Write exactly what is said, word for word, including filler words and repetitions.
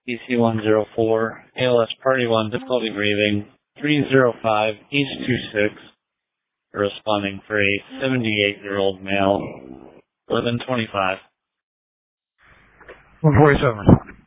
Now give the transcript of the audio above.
E C one zero four, A L S Party one, difficulty breathing, three zero five, H two six, responding for a seventy-eight-year-old male, eleven twenty-five. one forty-seven.